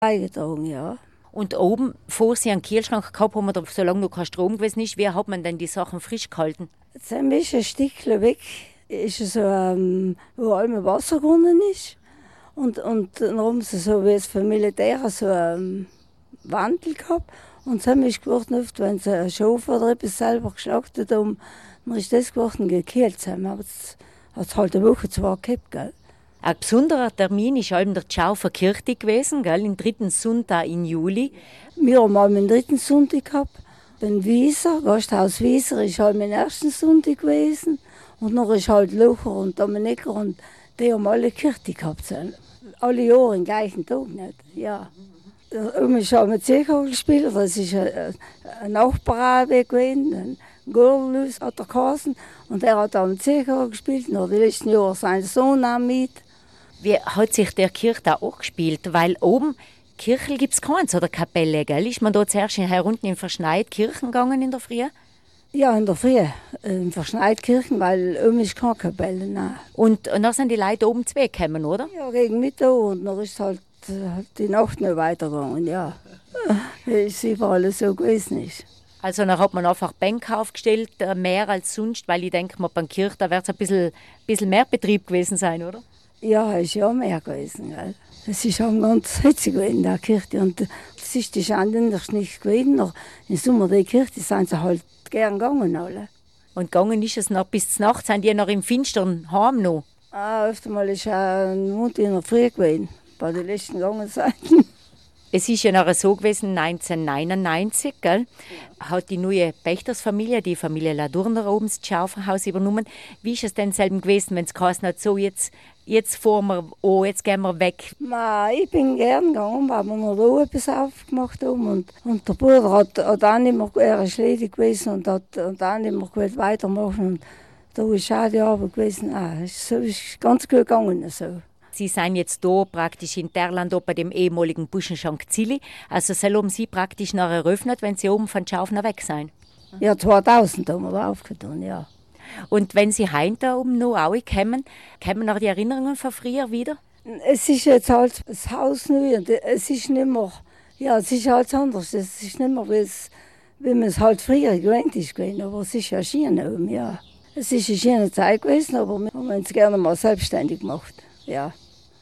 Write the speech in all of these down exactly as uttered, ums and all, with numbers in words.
Beigetragen, ja. Und oben, vor Sie einen Kühlschrank gehabt haben, oder solange noch kein Strom gewesen ist, wie hat man denn die Sachen frisch gehalten? Jetzt ein bisschen ein Stückchen weg ist es so, ähm, wo allem Wasser gegangen ist. Und, und dann haben sie so wie es für Militär so einen Wandel gehabt. Und dann ist geworden, oft, wenn sie einen Schofer oder etwas selber geschlachtet haben, dann ist das geworden gekühlt. Aber das hat es halt eine Woche zwar gehabt, gell. Ein besonderer Termin ist allem der Tschaufer Kirche gewesen, gell, im dritten Sonntag im Juli. Wir haben mal den dritten Sonntag gehabt. Den Wieser, Gasthaus Wieser, ist halt mein ersten Sonntag gewesen. Und noch ist halt Lucher und Dominiker und die haben alle Kirche gehabt. Alle Jahre am gleichen Tag nicht. Ja. Oben ist halt mit Zirkel gespielt, das ist ein, ein Nachbar gewesen, ein Gurlus hat er geheißen. Und er hat auch mit Zirkel gespielt, und die letzten Jahre sein Sohn auch mit. Wie hat sich der Kirche da auch gespielt? Weil oben Kirche gibt es keins oder Kapelle, gell? Ist man da zuerst herunten in Verschneid Kirchen gegangen in der Früh? Ja, in der Früh, in Verschneidkirchen, weil oben ist keine Kapelle. Nein. Und, und dann sind die Leute oben zwei gekommen, oder? Ja, gegen Mittag und dann ist halt die Nacht noch weitergegangen, ja. Es ist überall so gewesen. Ist. Also dann hat man einfach Bänke aufgestellt, mehr als sonst, weil ich denke, beim Kirche, da wird es ein bisschen, bisschen mehr Betrieb gewesen sein, oder? Ja, es ist ja mehr gewesen. Gell? Es ist auch ganz hitzig in der Kirche. Und das ist die Schande nicht gewesen. Noch im Sommer der Kirche sind sie halt gern gegangen alle. Und gegangen ist es noch bis zur Nacht, sind die noch im Finstern heim noch? Ah, öfter mal ist auch ein Mund in der Früh gewesen, bei den letzten gegangen Seiten. Es ist ja noch so gewesen, neunzehnhundertneunundneunzig, gell, hat die neue Pächtersfamilie, die Familie Ladurner, oben das Tschauferhaus übernommen. Wie ist es denn selben gewesen, wenn es geheißen hat, so jetzt, jetzt fahren wir an, jetzt gehen wir weg? Ma, ich bin gern gegangen, weil wir noch da etwas aufgemacht haben. Und, und der Bruder hat, hat auch nicht mehr, er ist ledig gewesen und hat, hat auch nicht mehr gewollt weitermachen. Und da war schade die Arbeit gewesen. Ah, es ist ganz gut gegangen. So. Sie sind jetzt hier praktisch in Terland bei dem ehemaligen Buschenschank Zilli. Also soll um Sie praktisch noch eröffnet, wenn Sie oben von Schaufner weg sind? Ja, zweitausend haben wir da aufgetan, ja. Und wenn Sie heim da oben noch auch kommen, kommen noch die Erinnerungen von früher wieder? Es ist jetzt halt das Haus neu und es ist nicht mehr, ja, es ist halt anders. Es ist nicht mehr, wie, es, wie man es halt früher gewöhnt ist gewesen, aber es ist ja schön oben, ja. Es ist eine schöne Zeit gewesen, aber wir haben uns gerne mal selbstständig gemacht, ja.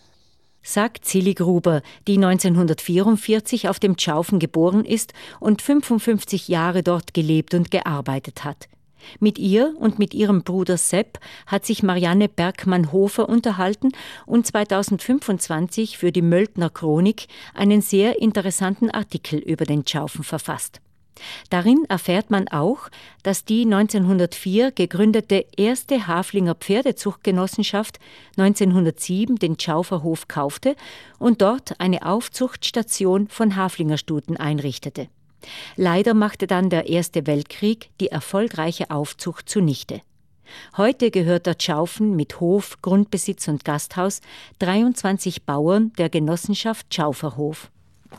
Sagt Zilli Gruber, die neunzehnhundertvierundvierzig auf dem Tschaufen geboren ist und fünfundfünfzig Jahre dort gelebt und gearbeitet hat. Mit ihr und mit ihrem Bruder Sepp hat sich Marianne Bergmann-Hofer unterhalten und zweitausendfünfundzwanzig für die Möltner Chronik einen sehr interessanten Artikel über den Tschaufen verfasst. Darin erfährt man auch, dass die neunzehnhundertvier gegründete erste Haflinger Pferdezuchtgenossenschaft neunzehnhundertsieben den Tschauferhof kaufte und dort eine Aufzuchtstation von Haflingerstuten einrichtete. Leider machte dann der Erste Weltkrieg die erfolgreiche Aufzucht zunichte. Heute gehört der Tschaufen mit Hof, Grundbesitz und Gasthaus dreiundzwanzig Bauern der Genossenschaft Tschauferhof.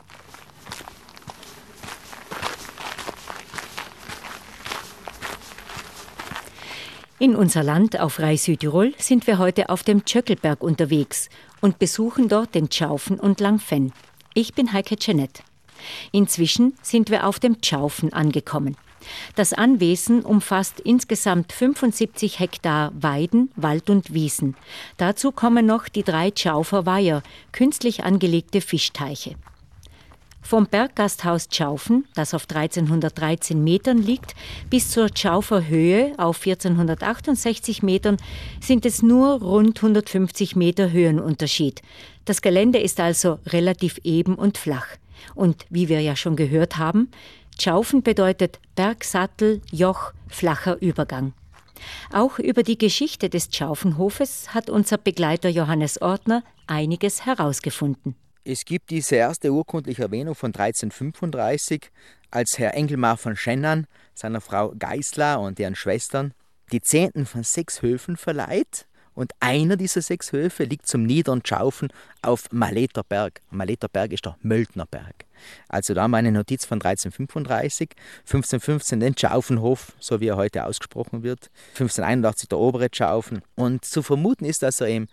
In unser Land auf Rai Südtirol sind wir heute auf dem Tschöckelberg unterwegs und besuchen dort den Tschaufen und Langfenn. Ich bin Heike Jeanette. Inzwischen sind wir auf dem Tschaufen angekommen. Das Anwesen umfasst insgesamt fünfundsiebzig Hektar Weiden, Wald und Wiesen. Dazu kommen noch die drei Tschaufer Weiher, künstlich angelegte Fischteiche. Vom Berggasthaus Tschaufen, das auf dreizehnhundertdreizehn Metern liegt, bis zur Tschaufer Höhe auf vierzehnhundertachtundsechzig Metern sind es nur rund hundertfünfzig Meter Höhenunterschied. Das Gelände ist also relativ eben und flach. Und wie wir ja schon gehört haben, Tschaufen bedeutet Bergsattel, Joch, flacher Übergang. Auch über die Geschichte des Tschaufenhofes hat unser Begleiter Johannes Ortner einiges herausgefunden. Es gibt diese erste urkundliche Erwähnung von dreizehnhundertfünfunddreißig, als Herr Engelmar von Schennern seiner Frau Geisler und deren Schwestern die Zehnten von sechs Höfen verleiht. Und einer dieser sechs Höfe liegt zum niederen Tschaufen auf Maleterberg. Maleterberg ist der Möltnerberg. Also da haben wir eine Notiz von dreizehnhundertfünfunddreißig, fünfzehnhundertfünfzehn den Tschaufenhof, so wie er heute ausgesprochen wird, fünfzehnhunderteinundachtzig der obere Tschaufen. Und zu vermuten ist, dass er im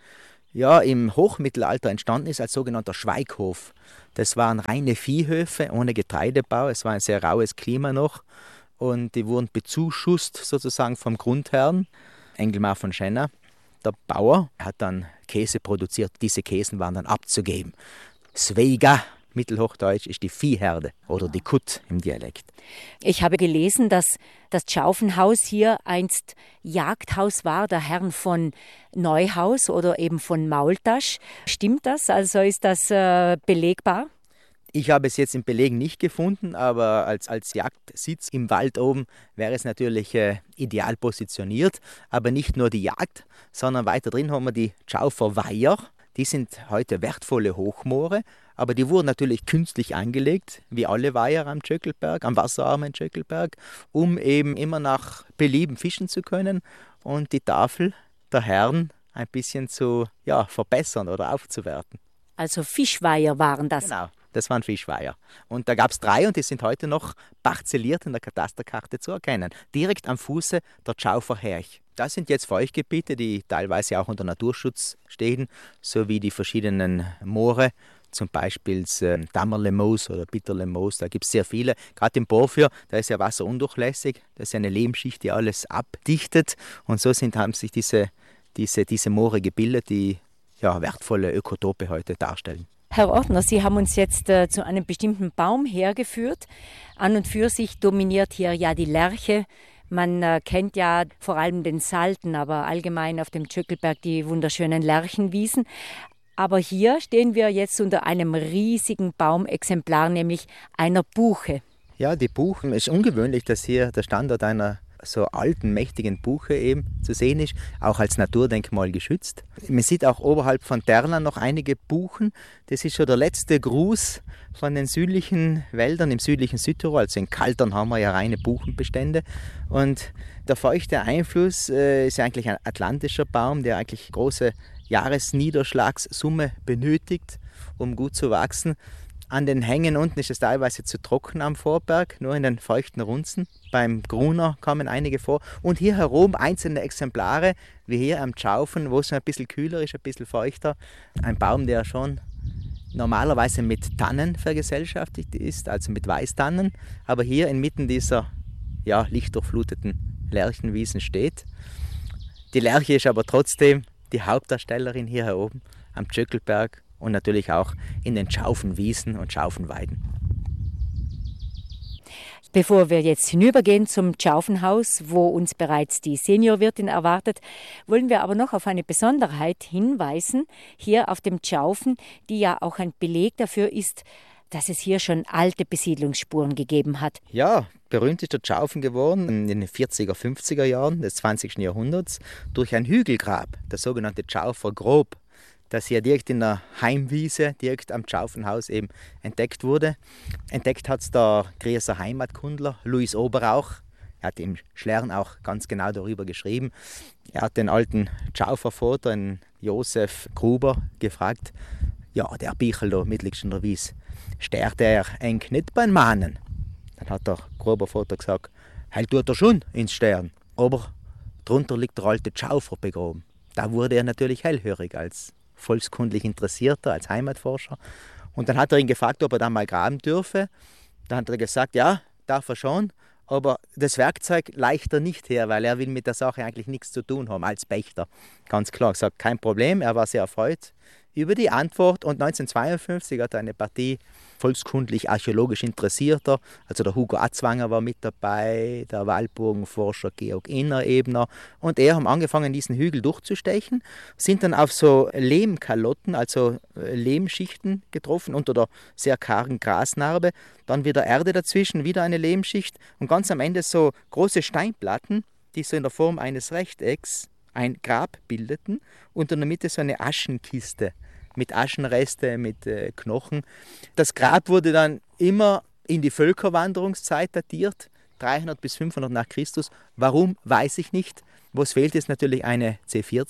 ja, im Hochmittelalter entstanden ist als sogenannter Schweighof. Das waren reine Viehhöfe ohne Getreidebau. Es war ein sehr raues Klima noch und die wurden bezuschusst sozusagen vom Grundherrn, Engelmar von Schenna. Der Bauer hat dann Käse produziert. Diese Käsen waren dann abzugeben. Sveiga, Mittelhochdeutsch, ist die Viehherde oder die Kutt im Dialekt. Ich habe gelesen, dass das Tschaufenhaus hier einst Jagdhaus war, der Herrn von Neuhaus oder eben von Maultasch. Stimmt das? Also ist das äh, belegbar? Ich habe es jetzt im Belegen nicht gefunden, aber als, als Jagdsitz im Wald oben wäre es natürlich äh, ideal positioniert. Aber nicht nur die Jagd, sondern weiter drin haben wir die Tschaufer Weiher. Die sind heute wertvolle Hochmoore, aber die wurden natürlich künstlich angelegt, wie alle Weiher am Tschöckelberg, am wasserarmen Tschöckelberg, um eben immer nach Belieben fischen zu können und die Tafel der Herren ein bisschen zu ja, verbessern oder aufzuwerten. Also Fischweiher waren das? Genau, das waren Fischweiher. Und da gab es drei und die sind heute noch parzelliert in der Katasterkarte zu erkennen, direkt am Fuße der Tschaufer Herch. Das sind jetzt Feuchtgebiete, die teilweise auch unter Naturschutz stehen, sowie die verschiedenen Moore, zum Beispiel das äh, Dammerlemoos oder Bitterlemoos, da gibt es sehr viele. Gerade im Porphyr, da ist ja Wasser undurchlässig, das ist eine Lehmschicht, die alles abdichtet. Und so sind, haben sich diese, diese, diese Moore gebildet, die ja, wertvolle Ökotope heute darstellen. Herr Ortner, Sie haben uns jetzt äh, zu einem bestimmten Baum hergeführt. An und für sich dominiert hier ja die Lärche. Man äh, kennt ja vor allem den Salten, aber allgemein auf dem Tschöckelberg die wunderschönen Lärchenwiesen. Aber hier stehen wir jetzt unter einem riesigen Baumexemplar, nämlich einer Buche. Ja, die Buche, es ist ungewöhnlich, dass hier der Standort einer so alten, mächtigen Buche eben zu sehen ist, auch als Naturdenkmal geschützt. Man sieht auch oberhalb von Terlan noch einige Buchen. Das ist schon der letzte Gruß von den südlichen Wäldern im südlichen Südtirol. Also in Kaltern haben wir ja reine Buchenbestände. Und der feuchte Einfluss äh, ist ja eigentlich ein atlantischer Baum, der eigentlich große Jahresniederschlagssumme benötigt, um gut zu wachsen. An den Hängen unten ist es teilweise zu trocken am Vorberg, nur in den feuchten Runzen. Beim Gruner kommen einige vor. Und hier herum einzelne Exemplare, wie hier am Tschaufen, wo es ein bisschen kühler ist, ein bisschen feuchter. Ein Baum, der schon normalerweise mit Tannen vergesellschaftigt ist, also mit Weißtannen, aber hier inmitten dieser ja, lichtdurchfluteten Lärchenwiesen steht. Die Lärche ist aber trotzdem die Hauptdarstellerin hier hier oben am Tschöckelberg. Und natürlich auch in den Tschaufenwiesen und Tschaufenweiden. Bevor wir jetzt hinübergehen zum Tschaufenhaus, wo uns bereits die Seniorwirtin erwartet, wollen wir aber noch auf eine Besonderheit hinweisen, hier auf dem Tschaufen, die ja auch ein Beleg dafür ist, dass es hier schon alte Besiedlungsspuren gegeben hat. Ja, berühmt ist der Tschaufen geworden in den vierziger, fünfziger Jahren des zwanzigsten Jahrhunderts durch ein Hügelgrab, das sogenannte Tschaufer Grob, das hier direkt in der Heimwiese, direkt am Tschaufenhaus eben entdeckt wurde. Entdeckt hat es der Grieser Heimatkundler Louis Oberauch. Er hat im Schlern auch ganz genau darüber geschrieben. Er hat den alten Tschaufervater, den Josef Gruber, gefragt, ja, der Bichel da mittlings in der Wies, stört er eng nicht beim Mahnen? Dann hat der Grubervater gesagt, heil tut er schon ins Stern, aber drunter liegt der alte Tschaufer begraben. Da wurde er natürlich hellhörig als volkskundlich Interessierter, als Heimatforscher. Und dann hat er ihn gefragt, ob er da mal graben dürfe. Dann hat er gesagt, ja, darf er schon, aber das Werkzeug leicht er nicht her, weil er will mit der Sache eigentlich nichts zu tun haben, als Pächter. Ganz klar gesagt, kein Problem, er war sehr erfreut über die Antwort. Und neunzehnhundertzweiundfünfzig hat er eine Partie volkskundlich archäologisch Interessierter, also der Hugo Atzwanger war mit dabei, der Waldburgenforscher Georg Innerebner, und er haben angefangen, diesen Hügel durchzustechen, sind dann auf so Lehmkalotten, also Lehmschichten getroffen unter der sehr kargen Grasnarbe, dann wieder Erde dazwischen, wieder eine Lehmschicht und ganz am Ende so große Steinplatten, die so in der Form eines Rechtecks ein Grab bildeten und in der Mitte so eine Aschenkiste mit Aschenreste, mit äh, Knochen. Das Grab wurde dann immer in die Völkerwanderungszeit datiert, dreihundert bis fünfhundert nach Christus. Warum, weiß ich nicht. Was fehlt, ist natürlich eine C vierzehn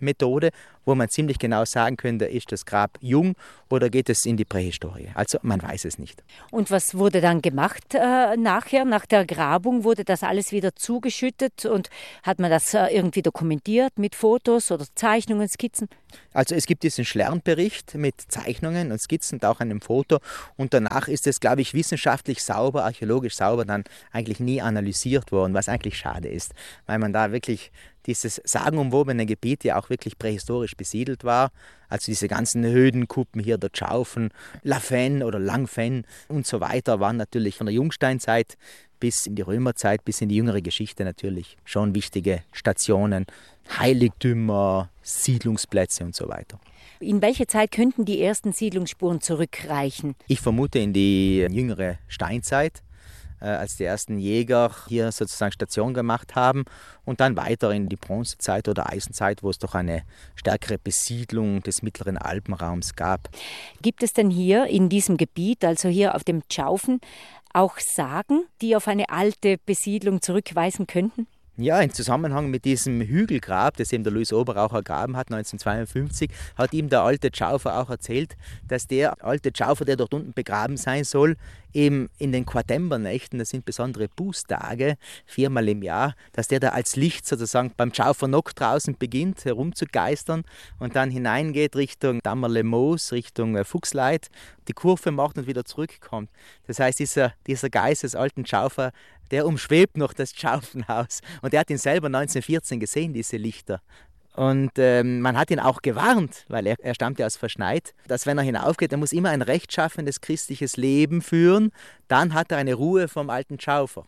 Methode, wo man ziemlich genau sagen könnte, ist das Grab jung oder geht es in die Prähistorie. Also man weiß es nicht. Und was wurde dann gemacht äh, nachher, nach der Grabung? Wurde das alles wieder zugeschüttet und hat man das äh, irgendwie dokumentiert mit Fotos oder Zeichnungen, Skizzen? Also es gibt diesen Schlernbericht mit Zeichnungen und Skizzen und auch einem Foto und danach ist es, glaube ich, wissenschaftlich sauber, archäologisch sauber dann eigentlich nie analysiert worden, was eigentlich schade ist, weil man da wirklich dieses sagenumwobene Gebiet ja auch wirklich prähistorisch besiedelt war. Also diese ganzen Höhenkuppen hier, der Tschaufen, Lafen oder Langfen und so weiter waren natürlich von der Jungsteinzeit bis in die Römerzeit, bis in die jüngere Geschichte natürlich schon wichtige Stationen, Heiligtümer, Siedlungsplätze und so weiter. In welche Zeit könnten die ersten Siedlungsspuren zurückreichen? Ich vermute in die jüngere Steinzeit, als die ersten Jäger hier sozusagen Station gemacht haben und dann weiter in die Bronzezeit oder Eisenzeit, wo es doch eine stärkere Besiedlung des mittleren Alpenraums gab. Gibt es denn hier in diesem Gebiet, also hier auf dem Tschaufen, auch Sagen, die auf eine alte Besiedlung zurückweisen könnten? Ja, im Zusammenhang mit diesem Hügelgrab, das eben der Louis Oberaucher ergraben hat, neunzehnhundertzweiundfünfzig, hat ihm der alte Tschaufer auch erzählt, dass der alte Tschaufer, der dort unten begraben sein soll, eben in den Quartembernächten, das sind besondere Bußtage, viermal im Jahr, dass der da als Licht sozusagen beim Tschaufer Nock draußen beginnt, herumzugeistern und dann hineingeht Richtung Dammerle-Moos, Richtung Fuchsleit, die Kurve macht und wieder zurückkommt. Das heißt, dieser, dieser Geist des alten Tschaufer, der umschwebt noch das Tschaufenhaus. Und er hat ihn selber neunzehnhundertvierzehn gesehen, diese Lichter. Und ähm, man hat ihn auch gewarnt, weil er, er stammt ja aus Verschneid, dass wenn er hinaufgeht, er muss immer ein rechtschaffendes christliches Leben führen. Dann hat er eine Ruhe vom alten Tschaufer.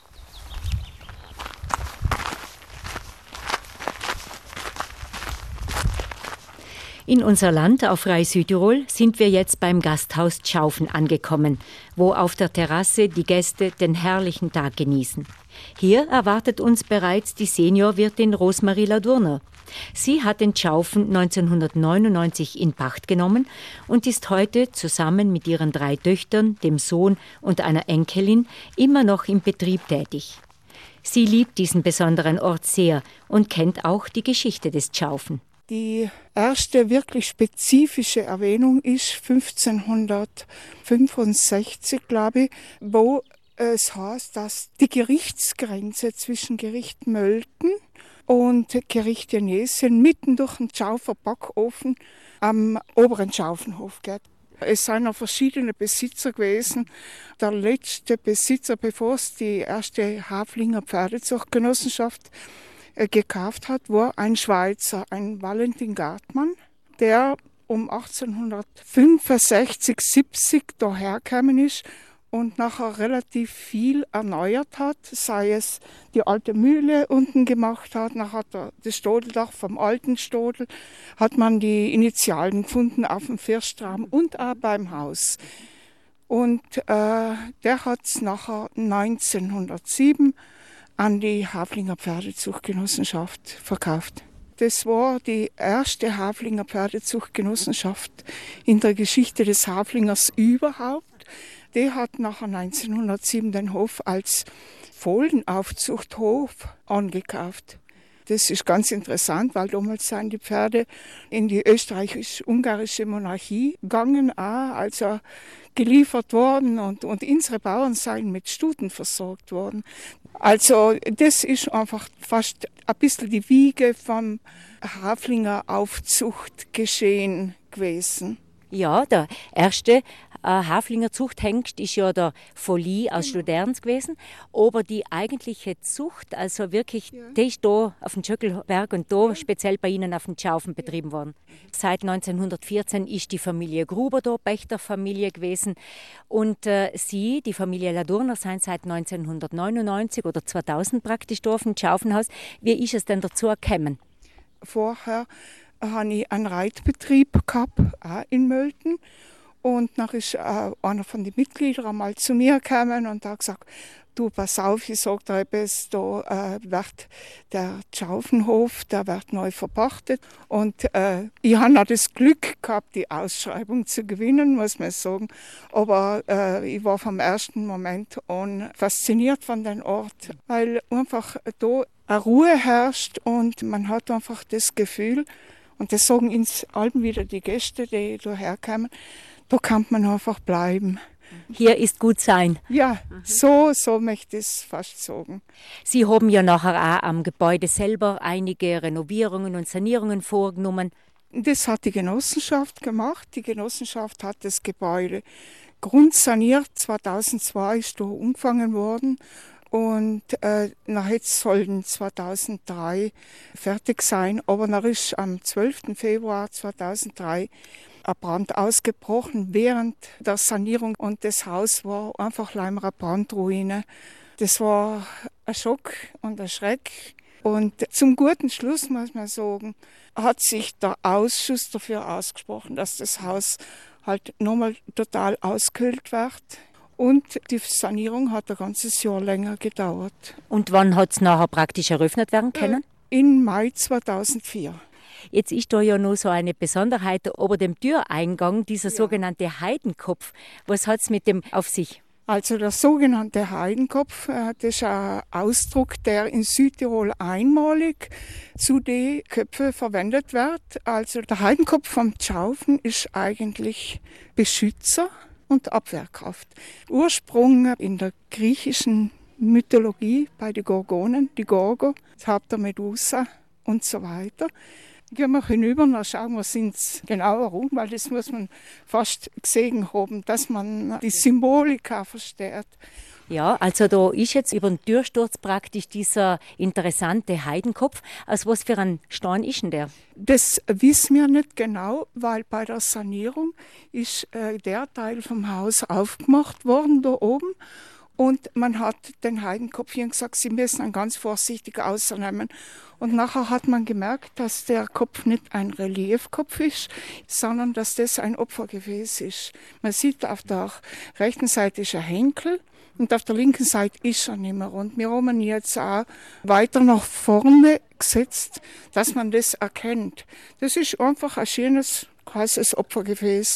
In unser Land auf Rai Südtirol sind wir jetzt beim Gasthaus Tschaufen angekommen, wo auf der Terrasse die Gäste den herrlichen Tag genießen. Hier erwartet uns bereits die Seniorwirtin Rosmarie Ladurner. Sie hat den Tschaufen neunzehnhundertneunundneunzig in Pacht genommen und ist heute zusammen mit ihren drei Töchtern, dem Sohn und einer Enkelin immer noch im Betrieb tätig. Sie liebt diesen besonderen Ort sehr und kennt auch die Geschichte des Tschaufen. Die erste wirklich spezifische Erwähnung ist fünfzehnhundertfünfundsechzig, glaube ich, wo es heißt, dass die Gerichtsgrenze zwischen Gericht Mölten und Gericht Jenesien mitten durch den Tschaufer Backofen am oberen Tschaufenhof geht. Es sind noch verschiedene Besitzer gewesen. Der letzte Besitzer, bevor es die erste Haflinger Pferdezuchtgenossenschaft gekauft hat, war ein Schweizer, ein Valentin Gartmann, der um achtzehnhundertfünfundsechzig, siebzig dahergekommen ist und nachher relativ viel erneuert hat, sei es die alte Mühle unten gemacht hat, nachher hat er das Stodeldach vom alten Stodel, hat man die Initialen gefunden auf dem Firstraum und auch beim Haus. Und äh, der hat es nachher neunzehnhundertsieben an die Haflinger Pferdezuchtgenossenschaft verkauft. Das war die erste Haflinger Pferdezuchtgenossenschaft in der Geschichte des Haflingers überhaupt. Die hat nachher neunzehnhundertsieben den Hof als Fohlenaufzuchthof angekauft. Das ist ganz interessant, weil damals sind die Pferde in die österreichisch-ungarische Monarchie gegangen, auch, also geliefert worden und, und unsere Bauern seien mit Stuten versorgt worden. Also das ist einfach fast ein bisschen die Wiege vom Haflinger Aufzuchtgeschehen gewesen. Ja, der erste äh, Haflinger Zuchthengst ist ja der Folie aus Studerns gewesen, aber die eigentliche Zucht, also wirklich, ja. Die ist da auf dem Tschöckelberg und da ja. Speziell bei Ihnen auf dem Tschaufen betrieben worden. Seit neunzehnhundertvierzehn ist die Familie Gruber da, Pächterfamilie gewesen und äh, Sie, die Familie Ladurner, sind seit neunzehnhundertneunundneunzig oder zweitausend praktisch da auf dem Tschaufenhaus. Wie ist es denn dazu gekommen? Vorher habe ich einen Reitbetrieb gehabt, auch in Mölten. Und dann ist äh, einer von den Mitgliedern einmal zu mir gekommen und hat gesagt, du, pass auf, ich sage dir etwas, da äh, wird der Tschaufenhof, der wird neu verpachtet. Und äh, ich habe auch das Glück gehabt, die Ausschreibung zu gewinnen, muss man sagen. Aber äh, ich war vom ersten Moment an fasziniert von dem Ort, weil einfach da eine Ruhe herrscht und man hat einfach das Gefühl, Und das sagen uns allen wieder die Gäste, die hierher kommen, da kann man einfach bleiben. Hier ist gut sein. Ja, so, so möchte ich es fast sagen. Sie haben ja nachher auch am Gebäude selber einige Renovierungen und Sanierungen vorgenommen. Das hat die Genossenschaft gemacht. Die Genossenschaft hat das Gebäude grundsaniert. zweitausendzwei ist da umgefangen worden. Und äh, nach jetzt sollten zweitausenddrei fertig sein. Aber nach ist am zwölften Februar zweitausenddrei ein Brand ausgebrochen während der Sanierung. Und das Haus war einfach leider eine Brandruine. Das war ein Schock und ein Schreck. Und zum guten Schluss, muss man sagen, hat sich der Ausschuss dafür ausgesprochen, dass das Haus halt nochmal total ausgehöhlt wird. Und die Sanierung hat ein ganzes Jahr länger gedauert. Und wann hat es nachher praktisch eröffnet werden können? Im Mai zweitausendvier. Jetzt ist da ja noch so eine Besonderheit ober dem Türeingang, dieser ja. sogenannte Heidenkopf. Was hat es mit dem auf sich? Also der sogenannte Heidenkopf, das ist ein Ausdruck, der in Südtirol einmalig zu den Köpfen verwendet wird. Also der Heidenkopf vom Tschaufen ist eigentlich Beschützer und Abwehrkraft. Ursprung in der griechischen Mythologie bei den Gorgonen, die Gorgo, das Haupt der Medusa und so weiter. Gehen wir hinüber, dann schauen wir uns genauer um, weil das muss man fast gesehen haben, dass man die Symbolika versteht. Ja, also da ist jetzt über den Türsturz praktisch dieser interessante Heidenkopf. Aus was für ein Stein ist denn der? Das wissen wir nicht genau, weil bei der Sanierung ist äh, der Teil vom Haus aufgemacht worden da oben. Und man hat den Heidenkopf hier gesagt, sie müssen ihn ganz vorsichtig ausnehmen. Und nachher hat man gemerkt, dass der Kopf nicht ein Reliefkopf ist, sondern dass das ein Opfergefäß ist. Man sieht auf der rechten Seite ist ein Henkel und auf der linken Seite ist er nicht mehr. Und wir haben ihn jetzt auch weiter nach vorne gesetzt, dass man das erkennt. Das ist einfach ein schönes, heißes Opfergefäß.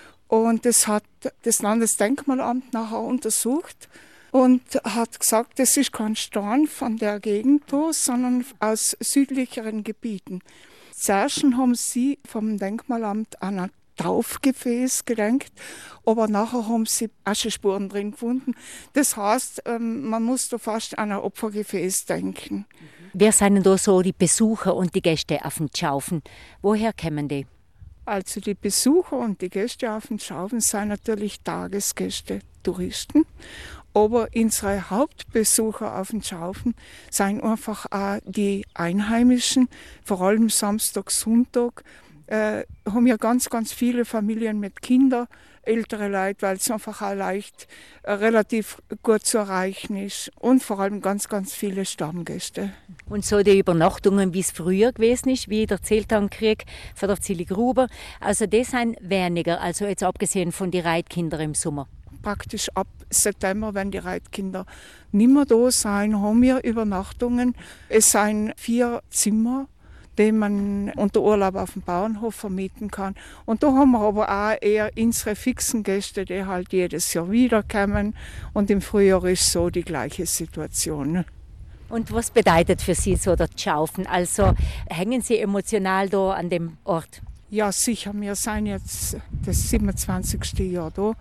Und das hat das Landesdenkmalamt nachher untersucht und hat gesagt, das ist kein Stein von der Gegend da, sondern aus südlicheren Gebieten. Zuerst haben sie vom Denkmalamt an ein Taufgefäß gedenkt, aber nachher haben sie Aschespuren drin gefunden. Das heißt, man muss da fast an ein Opfergefäß denken. Wer sind denn da so die Besucher und die Gäste auf dem Tschaufen? Woher kommen die? Also die Besucher und die Gäste auf dem Tschaufen sind natürlich Tagesgäste, Touristen. Aber unsere Hauptbesucher auf dem Tschaufen sind einfach auch die Einheimischen, vor allem Samstag, Sonntag. Äh, haben ja ganz, ganz viele Familien mit Kindern, ältere Leute, weil es einfach auch leicht äh, relativ gut zu erreichen ist. Und vor allem ganz, ganz viele Stammgäste. Und so die Übernachtungen, wie es früher gewesen ist, wie der Zeltangkrieg von der Zilli Gruber, also das sind weniger, also jetzt abgesehen von den Reitkindern im Sommer. Praktisch ab September, wenn die Reitkinder nicht mehr da sind, haben wir Übernachtungen. Es sind vier Zimmer, die man unter Urlaub auf dem Bauernhof vermieten kann. Und da haben wir aber auch eher unsere fixen Gäste, die halt jedes Jahr wiederkommen. Und im Frühjahr ist so die gleiche Situation. Und was bedeutet für Sie so der Tschaufen? Also hängen Sie emotional da an dem Ort? Ja, sicher. Wir sind jetzt das siebenundzwanzigste Jahr da.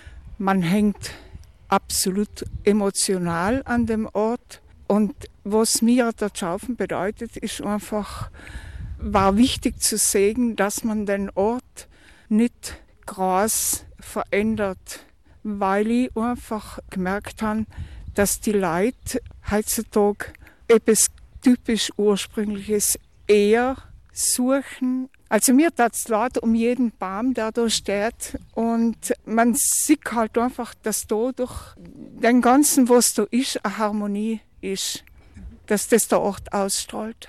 Man hängt absolut emotional an dem Ort. Und was mir der Tschaufen bedeutet, ist einfach, war wichtig zu sehen, dass man den Ort nicht groß verändert, weil ich einfach gemerkt habe, dass die Leute heutzutage etwas typisch Ursprüngliches eher suchen. Also mir tat es leid um jeden Baum, der da steht. Und man sieht halt einfach, dass da durch den Ganzen, was da ist, eine Harmonie ist, dass das der Ort ausstrahlt.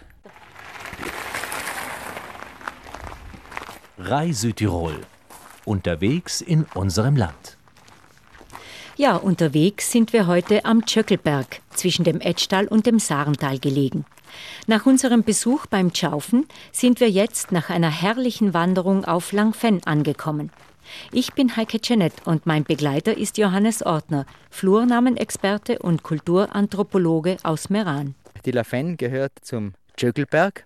Rai Südtirol. Unterwegs in unserem Land. Ja, unterwegs sind wir heute am Tschöckelberg, zwischen dem Etschtal und dem Saarental gelegen. Nach unserem Besuch beim Tschaufen sind wir jetzt nach einer herrlichen Wanderung auf Langfenn angekommen. Ich bin Heike Jeanette und mein Begleiter ist Johannes Ortner, Flurnamenexperte und Kulturanthropologe aus Meran. Die Langfenn gehört zum Tschöckelberg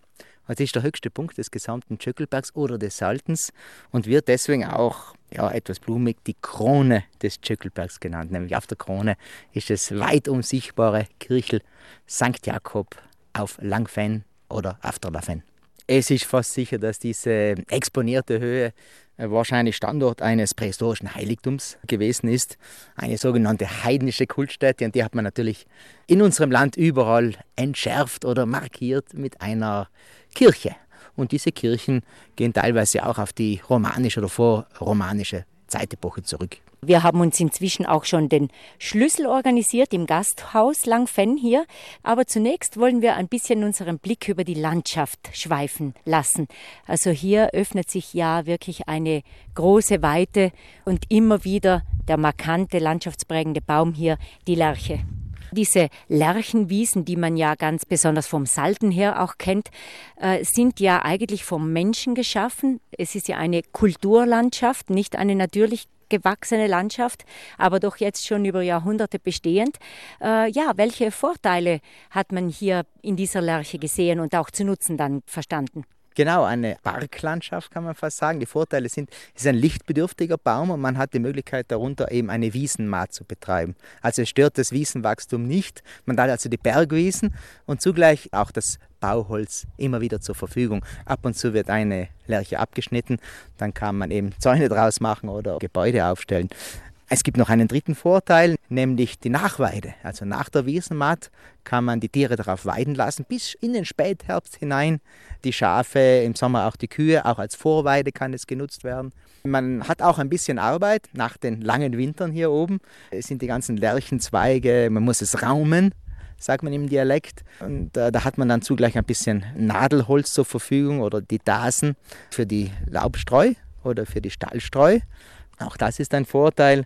Das ist der höchste Punkt des gesamten Tschöckelbergs oder des Saltens und wird deswegen auch, ja, etwas blumig, die Krone des Tschöckelbergs genannt. Nämlich auf der Krone ist das weit unsichtbare Kirchel Sankt Jakob auf Langfenn oder auf der Lafenn. Es ist fast sicher, dass diese exponierte Höhe wahrscheinlich Standort eines prähistorischen Heiligtums gewesen ist. Eine sogenannte heidnische Kultstätte, und die hat man natürlich in unserem Land überall entschärft oder markiert mit einer Kirche. Und diese Kirchen gehen teilweise auch auf die romanische oder vorromanische Zeitepoche zurück. Wir haben uns inzwischen auch schon den Schlüssel organisiert im Gasthaus Langfenn hier. Aber zunächst wollen wir ein bisschen unseren Blick über die Landschaft schweifen lassen. Also hier öffnet sich ja wirklich eine große Weite und immer wieder der markante, landschaftsprägende Baum hier, die Lärche. Diese Lärchenwiesen, die man ja ganz besonders vom Salten her auch kennt, äh, sind ja eigentlich vom Menschen geschaffen. Es ist ja eine Kulturlandschaft, nicht eine natürlich gewachsene Landschaft, aber doch jetzt schon über Jahrhunderte bestehend. Äh, ja, welche Vorteile hat man hier in dieser Lärche gesehen und auch zu nutzen dann verstanden? Genau, eine Parklandschaft kann man fast sagen. Die Vorteile sind, es ist ein lichtbedürftiger Baum und man hat die Möglichkeit darunter eben eine Wiesenmahd zu betreiben. Also es stört das Wiesenwachstum nicht. Man hat also die Bergwiesen und zugleich auch das Bauholz immer wieder zur Verfügung. Ab und zu wird eine Lärche abgeschnitten, dann kann man eben Zäune draus machen oder Gebäude aufstellen. Es gibt noch einen dritten Vorteil, nämlich die Nachweide. Also nach der Wiesenmahd kann man die Tiere darauf weiden lassen, bis in den Spätherbst hinein. Die Schafe, im Sommer auch die Kühe, auch als Vorweide kann es genutzt werden. Man hat auch ein bisschen Arbeit nach den langen Wintern hier oben. Es sind die ganzen Lärchenzweige, man muss es raumen, sagt man im Dialekt. Und äh, da hat man dann zugleich ein bisschen Nadelholz zur Verfügung oder die Dasen für die Laubstreu oder für die Stallstreu. Auch das ist ein Vorteil.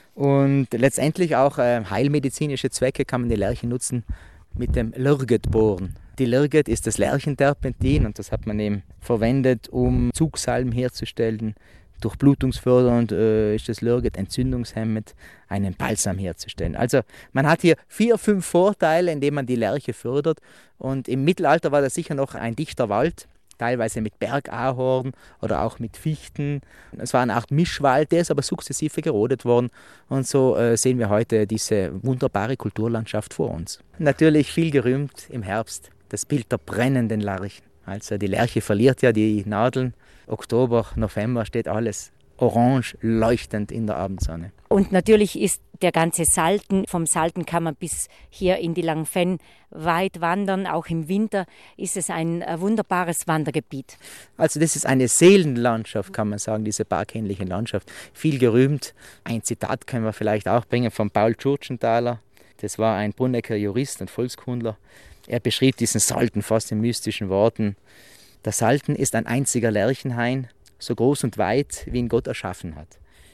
Und letztendlich auch äh, heilmedizinische Zwecke kann man die Lärche nutzen mit dem Lürgetbohren. Die Lürget ist das Lärchenterpentin und das hat man eben verwendet, um Zugsalben herzustellen. Durchblutungsfördernd äh, ist das Lürget entzündungshemmend, einen Balsam herzustellen. Also man hat hier vier, fünf Vorteile, indem man die Lärche fördert. Und im Mittelalter war das sicher noch ein dichter Wald, teilweise mit Bergahorn oder auch mit Fichten. Es war eine Art Mischwald, der ist aber sukzessive gerodet worden. Und so äh, sehen wir heute diese wunderbare Kulturlandschaft vor uns. Natürlich viel gerühmt im Herbst das Bild der brennenden Lärchen. Also die Lärche verliert ja die Nadeln. Oktober, November steht alles orange leuchtend in der Abendsonne. Und natürlich ist der ganze Salten, vom Salten kann man bis hier in die Langfenn weit wandern. Auch im Winter ist es ein wunderbares Wandergebiet. Also das ist eine Seelenlandschaft, kann man sagen, diese parkähnliche Landschaft. Viel gerühmt. Ein Zitat können wir vielleicht auch bringen von Paul Tschurtschenthaler. Das war ein Brunnecker Jurist und Volkskundler. Er beschrieb diesen Salten fast in mystischen Worten. Der Salten ist ein einziger Lärchenhain, so groß und weit, wie ihn Gott erschaffen hat.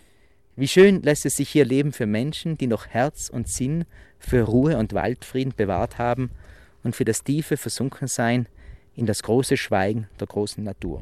Wie schön lässt es sich hier leben für Menschen, die noch Herz und Sinn für Ruhe und Waldfrieden bewahrt haben und für das tiefe Versunkensein in das große Schweigen der großen Natur.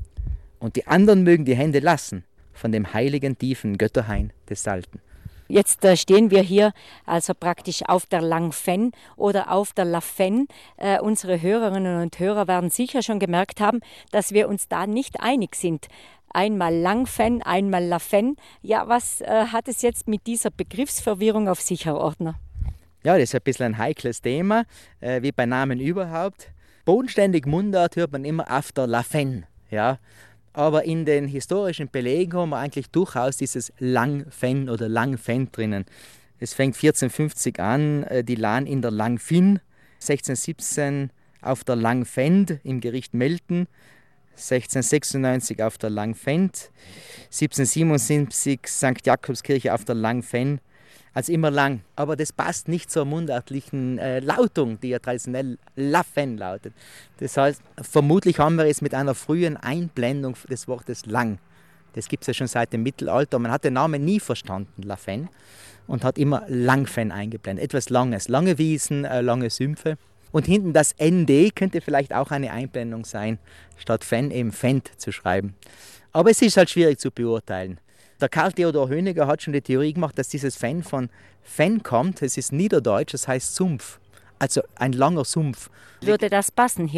Und die anderen mögen die Hände lassen von dem heiligen, tiefen Götterhain des Salten. Jetzt äh, stehen wir hier also praktisch auf der Langfenn oder auf der Lafenn. Äh, unsere Hörerinnen und Hörer werden sicher schon gemerkt haben, dass wir uns da nicht einig sind. Einmal Langfenn, einmal Lafenn. Ja, was äh, hat es jetzt mit dieser Begriffsverwirrung auf sich, Herr Ordner? Ja, das ist ein bisschen ein heikles Thema, äh, wie bei Namen überhaupt. Bodenständig Mundart hört man immer auf der Lafenn, ja. Aber in den historischen Belegen haben wir eigentlich durchaus dieses Langfenn oder Langfenn drinnen. Es fängt vierzehnhundertfünfzig an, die Lahn in der Langfinn, sechzehnhundertsiebzehn auf der Langfend im Gericht Melten, sechzehnhundertsechsundneunzig auf der Langfend, siebzehnhundertsiebenundsiebzig Sankt Jakobskirche auf der Langfenn. Also immer lang, aber das passt nicht zur mundartlichen äh, Lautung, die ja traditionell Lafenn lautet. Das heißt, vermutlich haben wir es mit einer frühen Einblendung des Wortes lang. Das gibt es ja schon seit dem Mittelalter. Man hat den Namen nie verstanden, Lafenn, und hat immer Langfenn eingeblendet. Etwas Langes, lange Wiesen, äh, lange Sümpfe. Und hinten das N D könnte vielleicht auch eine Einblendung sein, statt Fenn eben Fendt zu schreiben. Aber es ist halt schwierig zu beurteilen. Der Karl Theodor Höniger hat schon die Theorie gemacht, dass dieses Fenn von Fenn kommt. Es ist niederdeutsch, das heißt Sumpf. Also ein langer Sumpf. Würde das passen hier?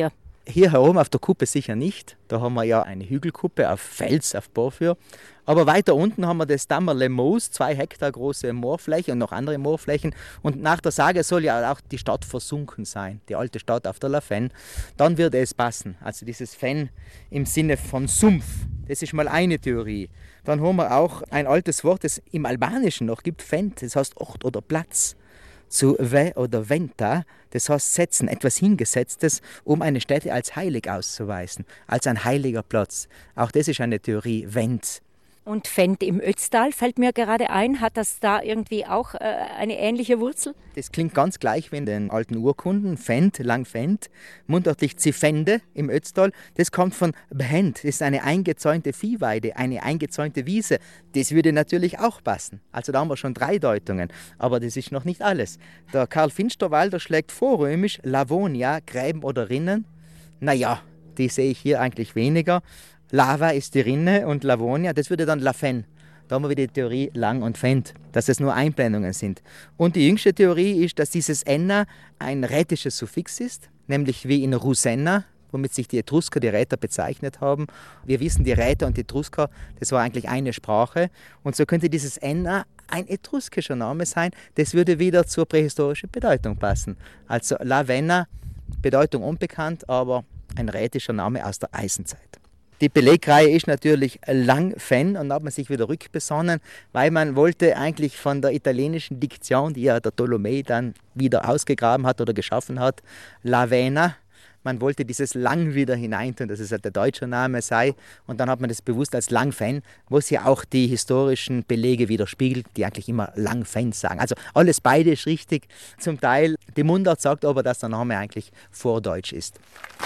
Hier herum auf der Kuppe sicher nicht. Da haben wir ja eine Hügelkuppe auf Fels, auf Porphyr. Aber weiter unten haben wir das Dammerle Moos, zwei Hektar große Moorfläche und noch andere Moorflächen. Und nach der Sage soll ja auch die Stadt versunken sein, die alte Stadt auf der La Fenne. Dann würde es passen. Also dieses Fen im Sinne von Sumpf, das ist mal eine Theorie. Dann haben wir auch ein altes Wort, das im Albanischen noch gibt, Fent, das heißt Ort oder Platz. Zu ve oder venta, das heißt setzen, etwas Hingesetztes, um eine Stätte als heilig auszuweisen, als ein heiliger Platz. Auch das ist eine Theorie, Vent. Und Fendt im Ötztal fällt mir gerade ein, hat das da irgendwie auch äh, eine ähnliche Wurzel? Das klingt ganz gleich wie in den alten Urkunden, Fendt, Langfendt, mundartlich Zifende im Ötztal. Das kommt von Behend, das ist eine eingezäunte Viehweide, eine eingezäunte Wiese. Das würde natürlich auch passen. Also da haben wir schon drei Deutungen, aber das ist noch nicht alles. Der Karl Finsterwalder schlägt vorrömisch Lavonia, Gräben oder Rinnen. Naja, die sehe ich hier eigentlich weniger. Lava ist die Rinne und Lavonia, das würde dann La Fenne. Da haben wir wieder die Theorie Lang und Fendt, dass es nur Einblendungen sind. Und die jüngste Theorie ist, dass dieses Enna ein rätisches Suffix ist, nämlich wie in Rusenna, womit sich die Etrusker, die Räter, bezeichnet haben. Wir wissen, die Räter und die Etrusker, das war eigentlich eine Sprache. Und so könnte dieses Enna ein etruskischer Name sein. Das würde wieder zur prähistorischen Bedeutung passen. Also Lavenna, Bedeutung unbekannt, aber ein rätischer Name aus der Eisenzeit. Die Belegreihe ist natürlich Lang-Fen und da hat man sich wieder rückbesonnen, weil man wollte eigentlich von der italienischen Diktion, die ja der Tolomei dann wieder ausgegraben hat oder geschaffen hat, Lavena, man wollte dieses Lang wieder hineintun, dass es halt der deutsche Name sei und dann hat man das bewusst als Lang-Fen, wo es ja auch die historischen Belege widerspiegelt, die eigentlich immer Lang-Fen sagen. Also alles beide ist richtig. Zum Teil, die Mundart sagt aber, dass der Name eigentlich vordeutsch ist.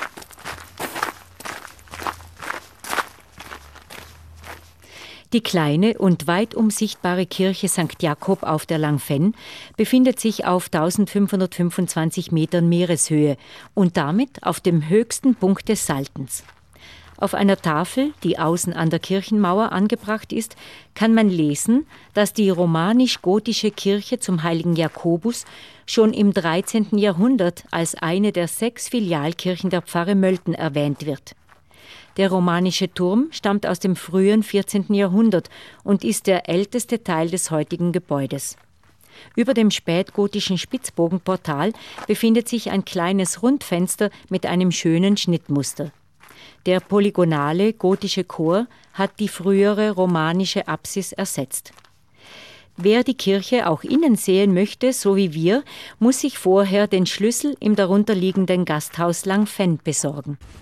Die kleine und weit umsichtbare Kirche Sankt Jakob auf der Langfenn befindet sich auf eintausendfünfhundertfünfundzwanzig Metern Meereshöhe und damit auf dem höchsten Punkt des Saltens. Auf einer Tafel, die außen an der Kirchenmauer angebracht ist, kann man lesen, dass die romanisch-gotische Kirche zum heiligen Jakobus schon im dreizehnten Jahrhundert als eine der sechs Filialkirchen der Pfarre Mölten erwähnt wird. Der romanische Turm stammt aus dem frühen vierzehnten Jahrhundert und ist der älteste Teil des heutigen Gebäudes. Über dem spätgotischen Spitzbogenportal befindet sich ein kleines Rundfenster mit einem schönen Schnittmuster. Der polygonale gotische Chor hat die frühere romanische Apsis ersetzt. Wer die Kirche auch innen sehen möchte, so wie wir, muss sich vorher den Schlüssel im darunterliegenden Gasthaus Langfenn besorgen.